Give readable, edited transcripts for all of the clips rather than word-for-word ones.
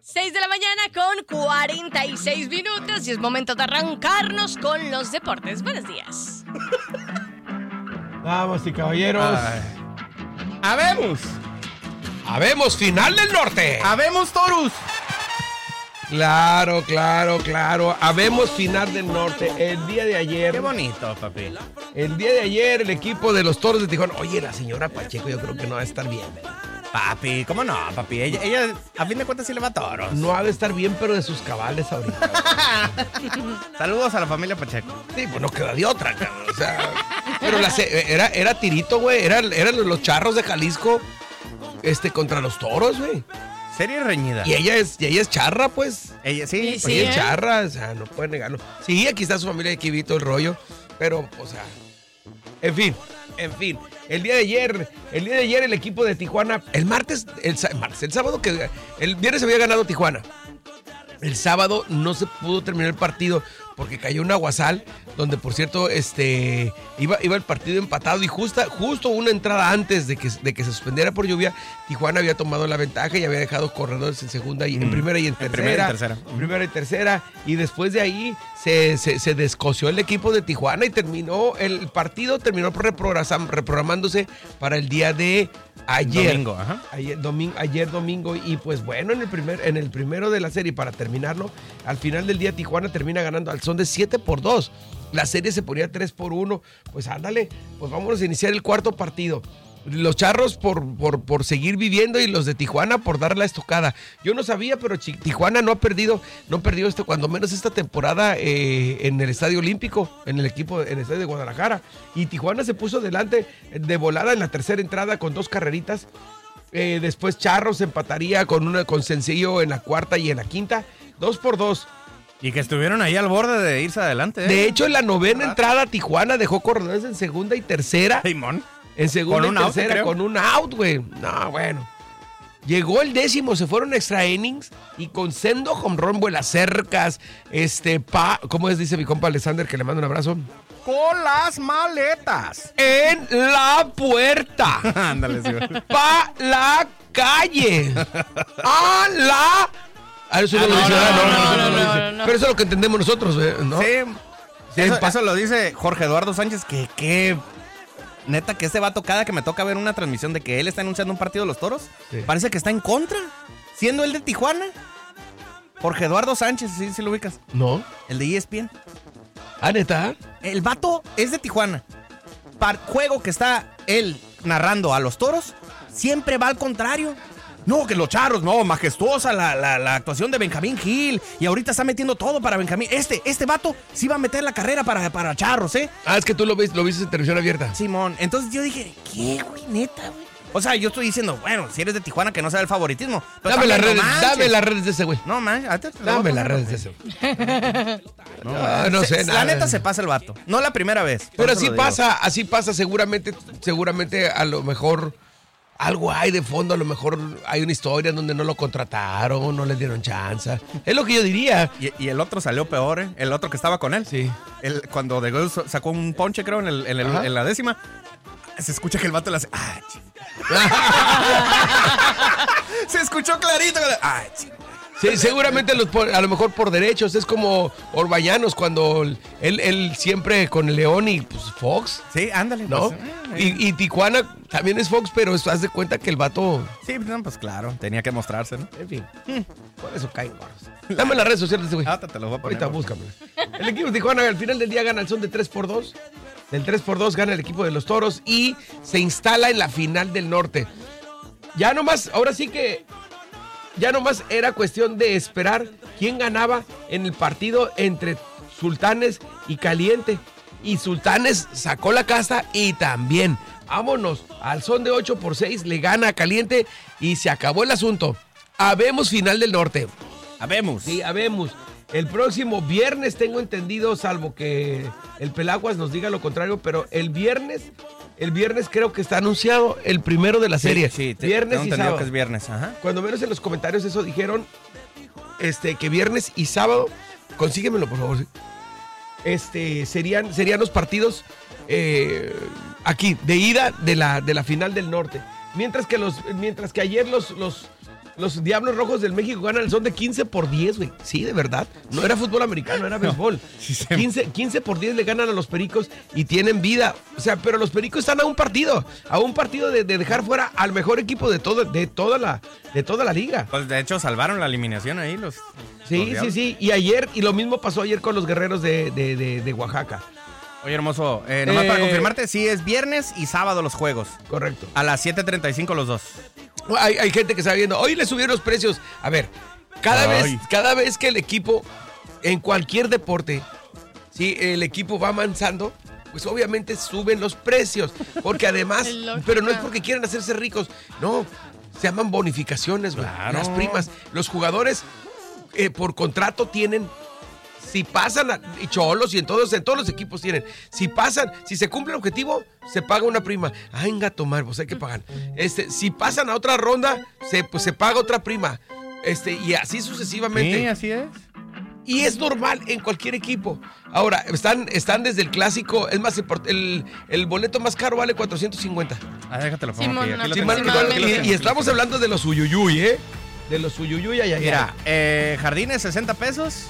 6 de la mañana con 46 minutos y es momento de arrancarnos con los deportes. Buenos días. Damas y caballeros. Habemos final del norte. Habemos Torus. Claro. Habemos final del norte. El día de ayer. Qué bonito, papi. El día de ayer, el equipo de los Toros de Tijuana. Oye, la señora Pacheco, yo creo que no va a estar bien. Papi, ¿cómo no, papi? Ella a fin de cuentas sí le va a Toros. No ha de estar bien, pero de sus cabales ahorita. Saludos a la familia Pacheco. Sí, pues no queda de otra, cabrón. O sea, pero era tirito, güey. Eran los Charros de Jalisco contra los Toros, güey. Serie reñida. Y ella es charra, pues. Ella sí. Sí, Ella es charra, o sea, no puede negarlo. Sí, aquí está su familia, aquí vi todo el rollo. Pero, o sea, en fin. El día de ayer el equipo de Tijuana, el sábado el viernes había ganado Tijuana. El sábado no se pudo terminar el partido porque cayó un aguacil, donde por cierto iba el partido empatado y justo una entrada antes de que se suspendiera por lluvia, Tijuana había tomado la ventaja y había dejado corredores en segunda y en primera y en tercera. Primera y tercera. Y después de ahí se descoció el equipo de Tijuana y terminó reprogramándose para el día de ayer. Domingo, ajá. Ayer domingo. Y pues bueno, en el primero de la serie, para terminarlo, al final del día Tijuana termina ganando al son de 7-2. La serie se ponía 3-1. Pues ándale, pues vámonos a iniciar el cuarto partido. Los Charros por seguir viviendo y los de Tijuana por dar la estocada. Yo no sabía, pero Tijuana no ha perdido cuando menos esta temporada en el Estadio Olímpico, en el Estadio de Guadalajara. Y Tijuana se puso delante de volada en la tercera entrada con 2 carreritas. Después Charros empataría con Sencillo en la cuarta y en la quinta, 2-2. Y que estuvieron ahí al borde de irse adelante. De hecho, en la novena entrada Tijuana dejó corredores en segunda y tercera. Simón. En segunda con y tercera, con un out, güey. No, bueno. Llegó el 10º, se fueron extra innings y con sendo home run, vuelas cercas, ¿cómo es? Dice mi compa Alexander, que le mando un abrazo. Con las maletas. En la puerta. Ándale, sí. Pa la calle. A la... eso no lo dice. No. Pero eso es lo que entendemos nosotros, ¿no? Sí. Eso lo dice Jorge Eduardo Sánchez, que neta, que ese vato, cada que me toca ver una transmisión de que él está anunciando un partido de los Toros, parece que está en contra, siendo el de Tijuana. Jorge Eduardo Sánchez, ¿sí lo ubicas? No. El de ESPN. ¿Ah, neta? El vato es de Tijuana. Para juego que está él narrando a los Toros, siempre va al contrario. No, que los Charros, no, majestuosa la actuación de Benjamín Gil. Y ahorita está metiendo todo para Benjamín. Este vato sí va a meter la carrera para Charros, ¿eh? Ah, es que tú lo viste en televisión abierta. Simón, entonces yo dije, ¿qué, güey, neta, güey? O sea, yo estoy diciendo, bueno, si eres de Tijuana, que no sea el favoritismo. Dame las redes de ese güey. No, man, dame las redes de ese güey. No sé nada. La neta se pasa el vato. No la primera vez. Pero así pasa, seguramente a lo mejor... Algo hay de fondo, a lo mejor hay una historia donde no lo contrataron, no les dieron chance. Es lo que yo diría. Y el otro salió peor, ¿eh? El otro que estaba con él. Sí. Cuando De Gaulle sacó un ponche, creo, en la décima, se escucha que el vato le hace... Se escuchó clarito. Sí, seguramente a lo mejor por derechos. Es como Orbañanos cuando él siempre con el León y pues Fox. Sí, ándale. ¿No? Pues, y Tijuana también es Fox, pero haz de cuenta que el vato... Sí, pues claro, tenía que mostrarse, ¿no? En fin, por eso caen gordos. Dame las redes sociales de ese güey. Te los voy a poner. Ahorita búscame. El equipo de Tijuana al final del día gana el son de 3-2. Del 3-2 gana el equipo de los Toros y se instala en la final del norte. Ya nomás, ahora sí que... Ya nomás era cuestión de esperar quién ganaba en el partido entre Sultanes y Caliente. Y Sultanes sacó la casta y también. Vámonos, al son de 8-6 le gana a Caliente y se acabó el asunto. Habemos final del norte. Habemos. Sí, habemos. El próximo viernes tengo entendido, salvo que el Pelaguas nos diga lo contrario, pero el viernes creo que está anunciado el primero de la serie. Sí, viernes y sábado. Que es viernes, ajá. Cuando menos en los comentarios eso dijeron, que viernes y sábado, consíguemelo por favor. Serían los partidos aquí de ida de la final del norte. Mientras que ayer Los Diablos Rojos del México ganan el son de 15-10, güey. Sí, de verdad. No era fútbol americano, era béisbol. 15-10 le ganan a los Pericos y tienen vida. O sea, pero los Pericos están a un partido de dejar fuera al mejor equipo de toda la liga. Pues de hecho salvaron la eliminación ahí los Diablos. Sí. Y lo mismo pasó ayer con los Guerreros de Oaxaca. Oye, hermoso, nomás para confirmarte, sí, es viernes y sábado los juegos. Correcto. A las 7:35 los dos. Hay gente que está viendo, hoy le subieron los precios. A ver, cada vez que el equipo, en cualquier deporte, si el equipo va avanzando, pues obviamente suben los precios. Porque además, pero no es porque quieran hacerse ricos, no, se llaman bonificaciones, güey. Claro. Las primas. Los jugadores por contrato tienen... Si pasan, y Cholos y en todos los equipos tienen, si se cumple el objetivo, se paga una prima. Ay, gato mal, pues hay que pagar. Si pasan a otra ronda, se paga otra prima. Y así sucesivamente. Sí, así es. Y es normal en cualquier equipo. Ahora, están desde el clásico, es más, el boleto más caro vale 450. Déjatelo pongo Simón, aquí. no, Aquí lo tengo. Y estamos hablando de los Uyuyuy, ¿eh? De los Uyuyuy allá. Mira, jardines 60 pesos.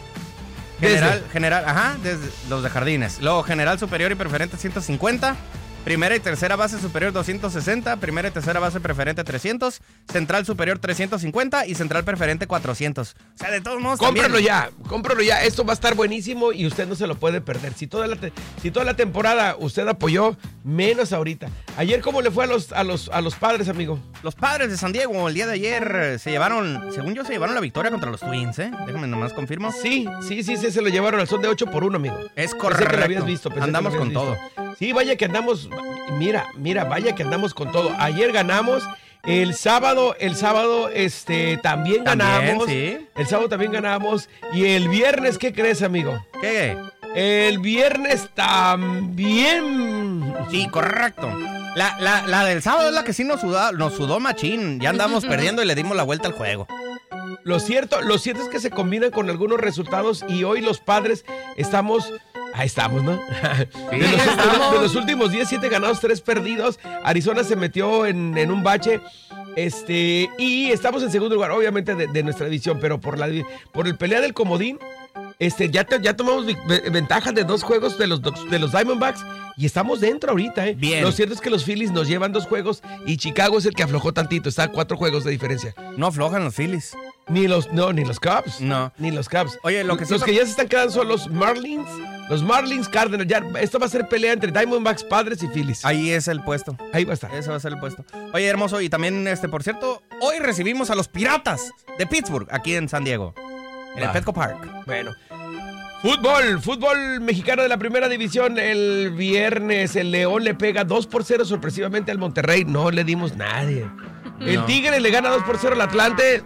Desde los de jardines. Luego general superior y preferente 150. Primera y tercera base superior 260. Primera y tercera base preferente 300. Central superior 350 y central preferente 400. O sea, de todos modos cómpralo ya. Esto va a estar buenísimo y usted no se lo puede perder. Si toda la temporada usted apoyó, menos ahorita. Ayer, ¿cómo le fue a los Padres, amigo? Los Padres de San Diego el día de ayer se llevaron la victoria contra los Twins, ¿eh? Déjame nomás confirmo. Sí, se lo llevaron al son de 8-1, amigo. Es correcto. Pensé que lo habías visto. Andamos con todo. Sí, vaya que andamos, mira, vaya que andamos con todo. Ayer ganamos, el sábado también ganamos. Sí. El sábado también ganamos. Y el viernes, ¿qué crees, amigo? ¿Qué? El viernes también. Sí, correcto. La del sábado es la que sí nos sudó machín. Ya andamos perdiendo y le dimos la vuelta al juego. Lo cierto es que se combinan con algunos resultados y hoy los Padres estamos... Ahí estamos, ¿no? Sí, de los últimos 10, 7 ganados, 3 perdidos. Arizona se metió en un bache. Y estamos en segundo lugar, obviamente, de nuestra división, pero por el pelea del comodín, ya tomamos ventaja de 2 juegos de los Diamondbacks y estamos dentro ahorita, ¿eh? Bien. Lo cierto es que los Phillies nos llevan 2 juegos y Chicago es el que aflojó tantito, está a 4 juegos de diferencia. No aflojan los Phillies. Ni los Cubs. No. Ni los Cubs. Oye, los que ya se están quedando son los Marlins. Los Marlins, Cardinals. Ya, esto va a ser pelea entre Diamondbacks, Padres y Phillies. Ahí es el puesto. Ahí va a estar. Ese va a ser el puesto. Oye, hermoso, y también, por cierto, hoy recibimos a los Piratas de Pittsburgh, aquí en San Diego, en el Petco Park. Bueno. Fútbol mexicano de la primera división. El viernes el León le pega 2-0 sorpresivamente al Monterrey. No le dimos nadie. El Tigre le gana 2-0 al Atlante.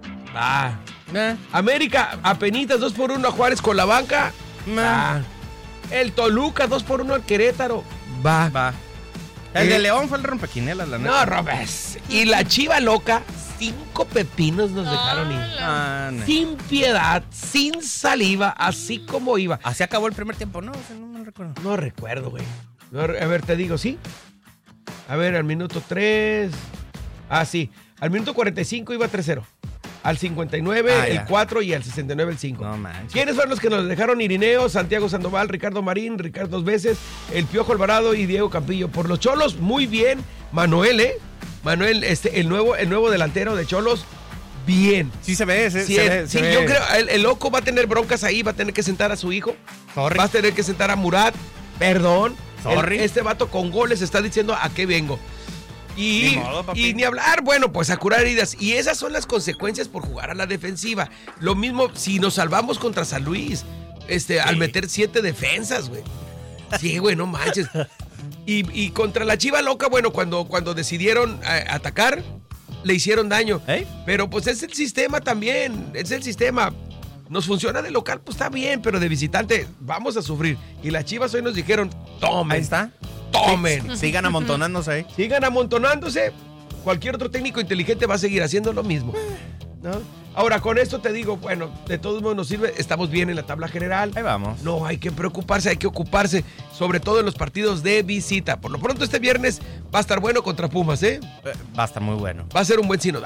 América apenitas 2-1 a Juárez con la banca. El Toluca 2-1 al Querétaro. El de León fue el rompequinelas, la neta. No, robes. Y la Chiva loca, 5 pepinos nos dejaron ir. Sin piedad, sin saliva, así como iba. Así acabó el primer tiempo, ¿no? O sea, no recuerdo. No recuerdo, güey. A ver, te digo, ¿sí? A ver, al minuto 3. Sí. Al minuto 45 iba 3-0. Al 59 el 4 y al 69 el 5. No manches. ¿Quiénes fueron los que nos dejaron? Irineo, Santiago Sandoval, Ricardo Marín, Ricardo 2 veces, el Piojo Alvarado y Diego Campillo. Por los Cholos, muy bien. Manuel, el nuevo delantero de Cholos, bien. Sí se ve, sí, yo creo, el loco va a tener broncas ahí, va a tener que sentar a su hijo. Sorry. Va a tener que sentar a Murat. Perdón. Sorry. Este vato con goles está diciendo a qué vengo. Y ni hablar, bueno, pues a curar heridas. Y esas son las consecuencias por jugar a la defensiva. Lo mismo si nos salvamos contra San Luis, al meter 7 defensas, güey. Sí, güey, no manches. Y contra la Chiva loca, bueno, cuando decidieron atacar, le hicieron daño. Pero pues es el sistema también, es el sistema. Nos funciona de local, pues está bien, pero de visitante vamos a sufrir. Y las Chivas hoy nos dijeron, tomen. Ahí está. Tomen. Sigan amontonándose ahí. Sigan amontonándose. Cualquier otro técnico inteligente va a seguir haciendo lo mismo, ¿no? Ahora, con esto te digo, bueno, de todos modos nos sirve. Estamos bien en la tabla general. Ahí vamos. No hay que preocuparse, hay que ocuparse. Sobre todo en los partidos de visita. Por lo pronto este viernes va a estar bueno contra Pumas, ¿eh? Va a estar muy bueno. Va a ser un buen sinodal.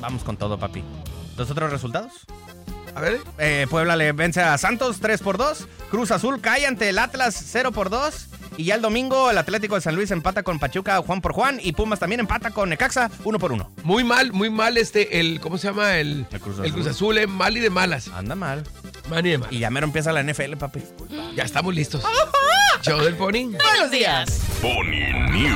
Vamos con todo, papi. ¿Los otros resultados? A ver. Puebla le vence a Santos 3-2. Cruz Azul cae ante el Atlas 0-2. Y ya el domingo el Atlético de San Luis empata con Pachuca Juan por Juan. Y Pumas también empata con Necaxa 1-1. Muy mal ¿cómo se llama? El Cruz Azul, mal y de malas. Anda mal. Mal y de malas. Y ya mero empieza la NFL, papi. Ya estamos listos. Show del Pony. Buenos días. Pony News.